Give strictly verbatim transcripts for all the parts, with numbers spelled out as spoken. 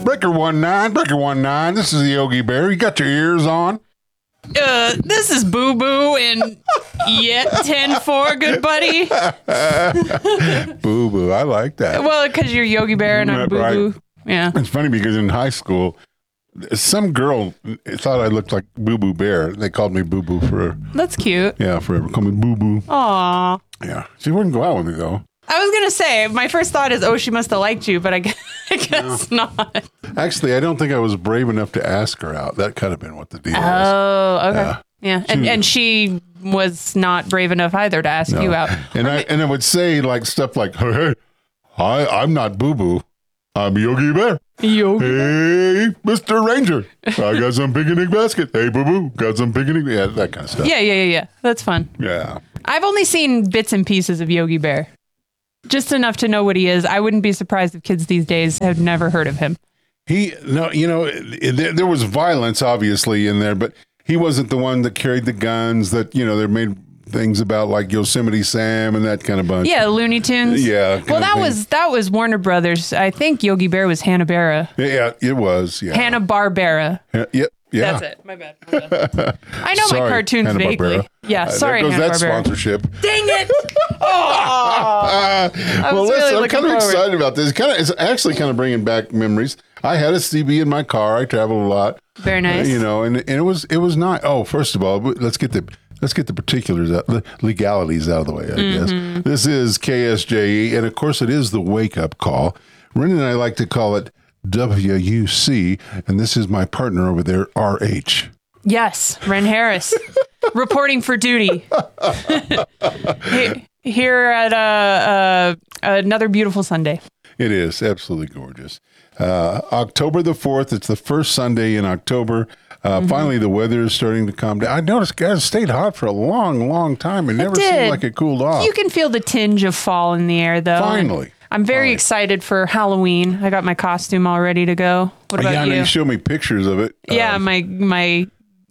Breaker one nine, Breaker one nine. This is the Yogi Bear. You got your ears on? Uh, this is Boo Boo and yet ten four, good buddy. Boo Boo. I like that. Well, because you're Yogi Bear and I'm Boo Boo. Right. Yeah. It's funny because in high school, some girl thought I looked like Boo Boo Bear. They called me Boo Boo for That's cute. yeah, forever. Call me Boo Boo. Aw. Yeah, she wouldn't go out with me though. I was gonna say my first thought is, oh, she must have liked you, but I guess, I guess no. not. Actually, I don't think I was brave enough to ask her out. That could have been what the deal was. Oh, okay. Yeah. Yeah, and and she was not brave enough either to ask No. you out. And I and I would say like stuff like, "Hey, hey hi, I'm not Boo Boo. I'm Yogi Bear. Yogi. Hey, Mister Ranger, I got some picnic basket. Hey, Boo Boo, got some picnic." Yeah, that kind of stuff. Yeah, yeah, yeah, yeah. That's fun. Yeah. I've only seen bits and pieces of Yogi Bear. Just enough to know what he is. I wouldn't be surprised if kids these days have never heard of him. He no, you know, it, there, there was violence obviously in there, but he wasn't the one that carried the guns. That you know, they made things about like Yosemite Sam and that kind of bunch. Yeah, Looney Tunes. Yeah. Well, that was that was Warner Brothers. I think Yogi Bear was Hanna-Barbera. Yeah, it was. Yeah. Hanna-Barbera. Yeah. Yep. Yeah. That's it. My bad. My bad. I know Sorry, my cartoons Hanna-Barbera. vaguely. Yeah, Uh, sorry, there goes that Hanna-Barbera. sponsorship. Dang it! Oh, Uh, I well, was listen, really I'm looking kind of forward. excited about this. Kind of, it's actually kind of bringing back memories. I had a C B in my car. I traveled a lot. Very nice. Uh, you know, and, and it was it was not. Oh, first of all, let's get the let's get the particulars, out, the legalities out of the way. I Mm-hmm. guess this is K S J E, and of course, it is the wake up call. Ren and I like to call it W U C, and this is my partner over there, R H. Yes, Ren Harris, reporting for duty. He- Here at uh, uh, another beautiful Sunday. It is absolutely gorgeous. Uh, October the fourth, it's the first Sunday in October. Uh, Mm-hmm. Finally, the weather is starting to calm down. I noticed guys stayed hot for a long, long time. It never did. seemed like it cooled off. You can feel the tinge of fall in the air, though. Finally. I'm very Finally. excited for Halloween. I got my costume all ready to go. What about yeah, I know you? you showed me pictures of it. Yeah, Um, my my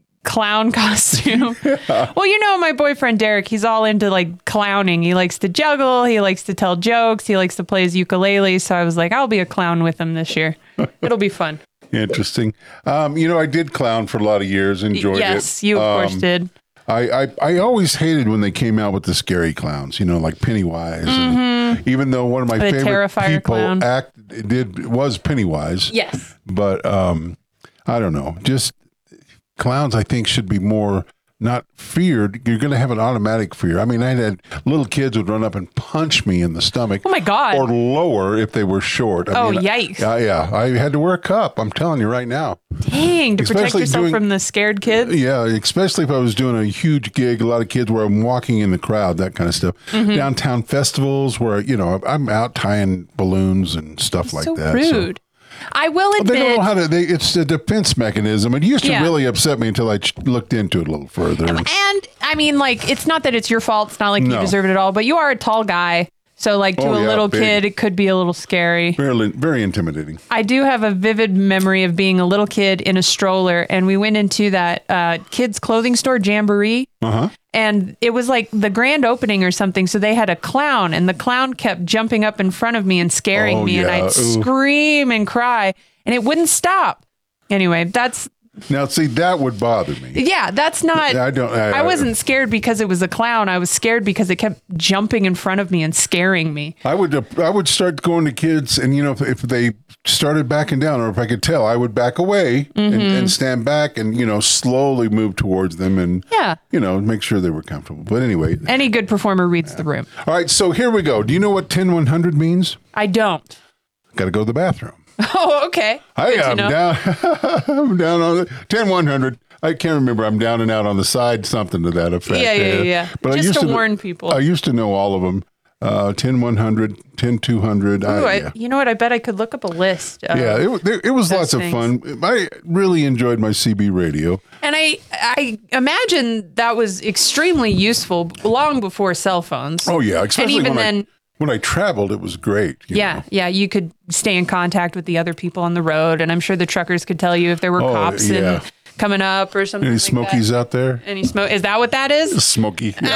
clown costume. Well, you know, my boyfriend Derek, he's all into like clowning. He likes to juggle. He likes to tell jokes. He likes to play his ukulele. So I was like, I'll be a clown with him this year. It'll be fun. interesting. Um, you know, I did clown for a lot of years. Enjoyed it. Yes, you of course Um, did. I, I, I always hated when they came out with the scary clowns, you know, like Pennywise. And even though one of my The favorite Terrifier people clown. act did was Pennywise. Yes. But um, I don't know. Just clowns, I think, should be more not feared. You're going to have an automatic fear. I mean, I had little kids would run up and punch me in the stomach. Oh my God. Or lower if they were short. I Oh, mean, yikes. Yeah, yeah. I had to wear a cup. I'm telling you right now. Dang, to protect Especially yourself doing- from the scared kids. Yeah, especially if I was doing a huge gig, a lot of kids where I'm walking in the crowd, that kind of stuff. Mm-hmm. Downtown festivals where, you know, I'm out tying balloons and stuff like so that. rude. I will They don't admit. know how to. They, it's a defense mechanism. It used to Yeah. really upset me until I ch- looked into it a little further. And I mean, like, it's not that it's your fault. It's not like you No. deserve it at all, but you are a tall guy. So, like, to Oh, a yeah, little big. kid, it could be a little scary. Very, very intimidating. I do have a vivid memory of being a little kid in a stroller, and we went into that uh, kids' clothing store, Jamboree. Uh huh. And it was like the grand opening or something. So they had a clown, and the clown kept jumping up in front of me and scaring Oh, me, and yeah. I'd Ooh. scream and cry, and it wouldn't stop. Anyway, that's Now, see, that would bother me. yeah, that's not. I don't. I, I wasn't scared because it was a clown. I was scared because it kept jumping in front of me and scaring me. I would. uh, I would start going to kids, and you know, if, if they started backing down, or if I could tell, I would back away and, Mm-hmm. and stand back, and you know, slowly move towards them, and Yeah. you know, make sure they were comfortable. But anyway, Any good performer reads the room. all right. So here we go. Do you know what ten one hundred means? I don't. Got to go to the bathroom. Oh, okay. I Good to am know. down. I'm down on the ten one hundred. I can't remember. I'm down and out on the side, something to that effect. Yeah, yeah, yeah, yeah. But I Just used to to warn people. I used to know all of them. Uh, ten one hundred, ten two hundred. Ooh, I, I, yeah. you know what? I bet I could look up a list. Of, Yeah, it, wa- there- it was those lots things. of fun. I really enjoyed my C B radio. And I, I imagine that was extremely useful long before cell phones. Oh yeah, especially even when I then- when I traveled, it was great. you Yeah, know. yeah. You could stay in contact with the other people on the road, and I'm sure the truckers could tell you if there were Oh, cops yeah. and coming up or something. Any like Smokies That. out there? Any smoke? Is that what that is? Smoky. Yeah.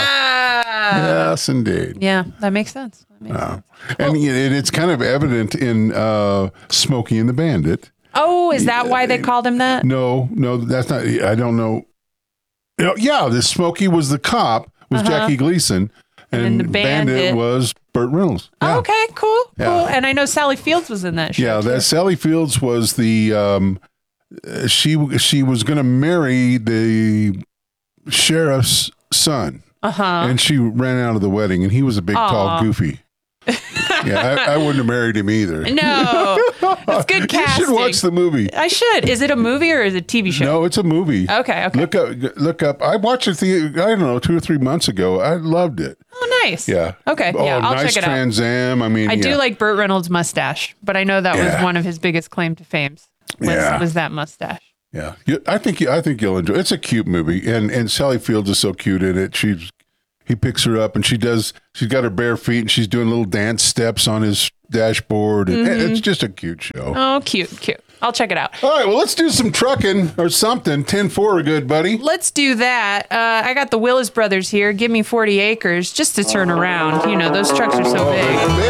Ah. Yes, indeed. Yeah, that makes sense. That makes sense. And it, it's kind of evident in uh, Smokey and the Bandit. Oh, is that why they called him that? No, no, that's not. I don't know. You know, yeah, the Smokey was the cop, was Uh-huh. Jackie Gleason, and, And the Bandit, Bandit was Burt Reynolds. Yeah. Oh, okay, cool, Yeah. cool. And I know Sally Fields was in that show. Yeah, too. that Sally Fields was the um, uh, she she was going to marry the sheriff's son, Uh-huh. and she ran out of the wedding, and he was a big, tall, Aw. goofy. Yeah, I, I wouldn't have married him either. No, it's good You casting. should watch the movie. I should. Is it a movie or is it a T V show? No, it's a movie. Okay, okay. Look up, look up. I watched it. The I don't know, two or three months ago. I loved it. Oh, nice. Yeah. Okay, Oh, yeah, I'll nice check it out. Trans Am. I mean, I yeah. do like Burt Reynolds' mustache, but I know that was Yeah. one of his biggest claim to fame. Was, Yeah. was that mustache? Yeah, You- I think you- I think you'll enjoy. It's a cute movie, and and Sally Fields is so cute in it. She's he picks her up, and she does. She's got her bare feet, and she's doing little dance steps on his dashboard. And Mm-hmm. It's just a cute show. Oh, cute, cute. I'll check it out. All right, well, let's do some trucking or something. ten four, are good, buddy. Let's do that. Uh, I got the Willis brothers here. Give me forty acres just to turn around. You know, those trucks are so big. Big.